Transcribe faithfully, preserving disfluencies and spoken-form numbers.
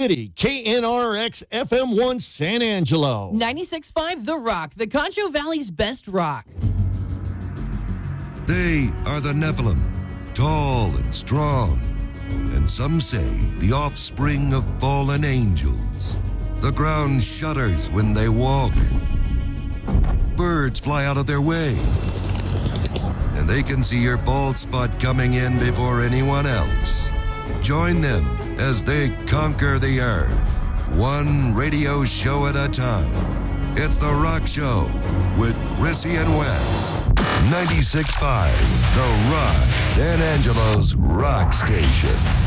City, K N R X F M one San Angelo. ninety-six point five The Rock, the Concho Valley's best rock. They are the Nephilim, tall and strong, and some say the offspring of fallen angels. The ground shudders when they walk. Birds fly out of their way. And they can see your bald spot coming in before anyone else. Join them as they conquer the earth, one radio show at a time. It's The Rock Show with Chrissy and Wes. ninety-six point five The Rock, San Angelo's rock station.